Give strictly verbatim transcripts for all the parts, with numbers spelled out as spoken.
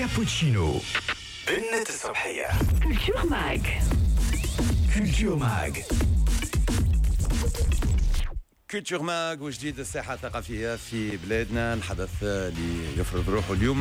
كابوتشينو بنت الصبحية. كولتور ماك. كولتور ماك. كولتور ماك وجديد الساحة الثقافية في بلادنا. الحدث اللي يفرض روحه اليوم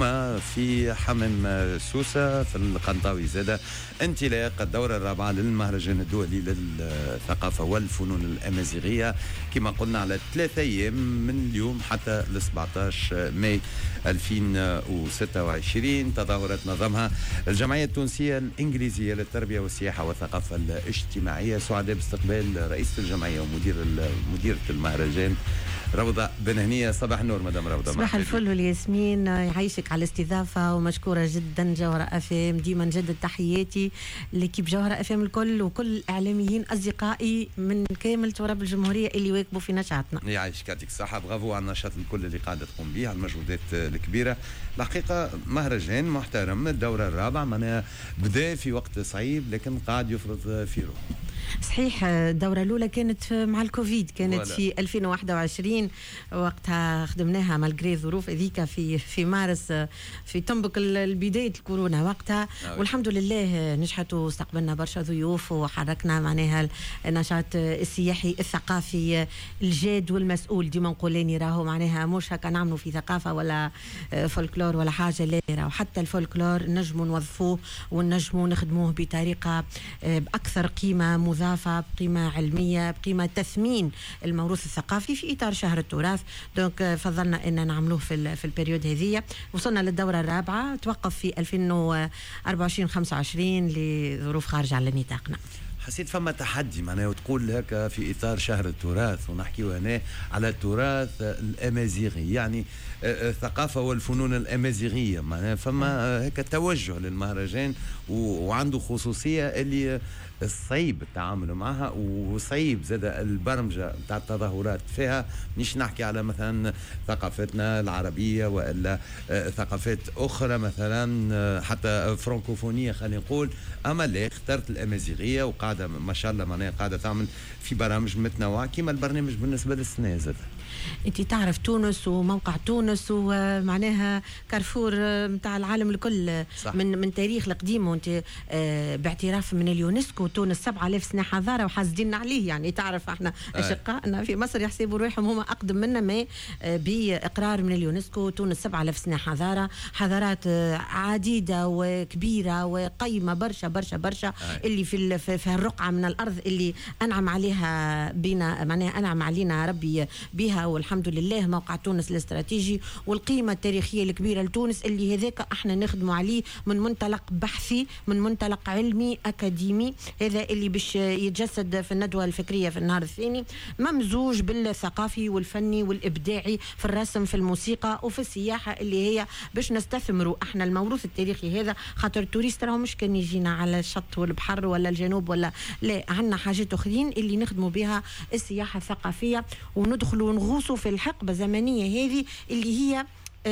في حمام سوسة في القنطاوي زادة انطلاق الدورة الرابعة للمهرجان الدولي للثقافة والفنون الأمازيغية كما قلنا على ثلاثة أيام من اليوم حتى ل سبعطاش ماي ألفين وستة وعشرين. تظاهرات نظمها الجمعية التونسية الإنجليزية للتربية والسياحة والثقافة الاجتماعية. سعداء باستقبال رئيسة الجمعية ومدير مديرة المهرجان روضة بن هنية. صباح النور مدام روضة. صباح الفل والياسمين، يعيشك على الاستضافة ومشكورة جدا. جوهرة أفام ديما نجدد تحياتي لكيب جوهرة أفام الكل وكل الإعلاميين أصدقائي من كامل تراب الجمهورية اللي واكبوا في نشاطنا. يعيشك يعطيك الصحة. برافو على النشاط الكل اللي قاعدة تقوم به، على المجهودات الكبيرة. الحقيقة مهرجان محترم، الدورة الرابعة معناها بدا في وقت صعيب لكن قاعد يفرض في روحه. صحيح، الدورة الأولى كانت مع الكوفيد، كانت ولا. في ألفين وواحد وعشرين وقتها خدمناها مالغري ظروف ذيك في في مارس في تنبك البداية الكورونا وقتها. أوي. والحمد لله نجحت واستقبلنا برشا ضيوف وحركنا معناها النشاط السياحي الثقافي الجاد والمسؤول. ديما نقولاني راهو معناها مش هكا نعملوا في ثقافة ولا فولكلور ولا حاجة، لا راهو حتى الفولكلور نجموا نوظفوه ونجموا نخدموه بطريقة بأكثر قيمة مضافة، بقيمة علمية، بقيمة تثمين الموروث الثقافي في إطار شهر التراث. دونك فضلنا أن نعملوه في في البريود هذه. وصلنا للدورة الرابعة، توقف في ألفين وأربعة وعشرين خمسة وعشرين لظروف خارجة على نطاقنا. حسيت فما تحدي معناه وتقول هكا في إطار شهر التراث ونحكيو هنا على التراث الأمازيغي، يعني الثقافة والفنون الأمازيغية، معناه فما هكا توجه للمهرجان وعنده خصوصية اللي صعيب التعامل معها وصعيب زاد البرمجة بتاع التظاهرات فيها. مش نحكي على مثلا ثقافتنا العربية وإلا ثقافات أخرى مثلا حتى فرانكوفونية خلينا نقول، أما لا اخترت الأمازيغية وقاعدة ما شاء الله معناها قاعدة تعمل في برامج متنوعة كما البرنامج بالنسبة للسنة زاد. انت تعرف تونس وموقع تونس ومعناها كارفور متاع العالم الكل. صح. من من تاريخ القديم، وانت اه باعتراف من اليونسكو تونس سبعة آلاف سنه حضاره وحاسدين عليه. يعني تعرف احنا اشقائنا في مصر يحسبوا روحهم هم اقدم منا، ما اه باقرار من اليونسكو تونس سبعة آلاف سنه حضاره، حضارات اه عديده وكبيره وقيمه برشا برشا برشا. آه. اللي في في الرقعه من الارض اللي انعم عليها بنا، معناها انعم علينا ربي بها، والحمد لله. موقع تونس الاستراتيجي والقيمة التاريخية الكبيرة لتونس اللي هذاك احنا نخدموا عليه من منطلق بحثي، من منطلق علمي أكاديمي. هذا اللي باش يتجسد في الندوة الفكرية في النهار الثاني، ممزوج بالثقافي والفني والإبداعي في الرسم في الموسيقى وفي السياحة، اللي هي باش نستثمروا احنا الموروث التاريخي هذا. خاطر التوريست راهو مش كان يجينا على الشط والبحر ولا الجنوب ولا لا، عندنا حاجات أخرين اللي نخدموا بها السياحة الثقافية وندخلوا ونغوصوا في الحقبة الزمنية هذه اللي هي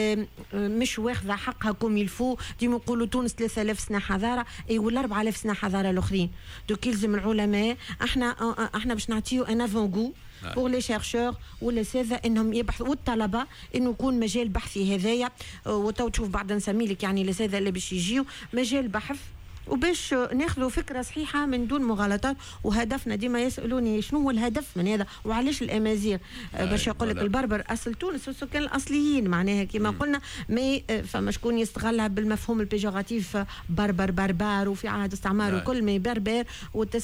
مش واخذة حقها كوم يلفو. ديما نقولوا تونس ثلاثة آلاف سنة حضارة اي ولا أربعة آلاف سنة حضارة الأخرين. دوك يلزم العلماء احنا احنا باش نعطيو ان افون جو بور لي شيرشور ولا ساذا انهم يبحثوا، والطلبه انه يكون مجال بحثي هذايا. وتو تشوف بعد نسمي لك يعني لساذا اللي باش يجيو مجال بحث وباش ناخذوا فكره صحيحه من دون مغالطات. وهدفنا ديما يسالوني شنو هو الهدف من هذا وعلاش الامازيغ. باش يقول لك البربر اصل تونس والسكان الاصليين معناها كما قلنا، ما فما شكون يستغلها بالمفهوم البيجوراتيف بربر بربار وفي عهد استعمار وكل ما بربر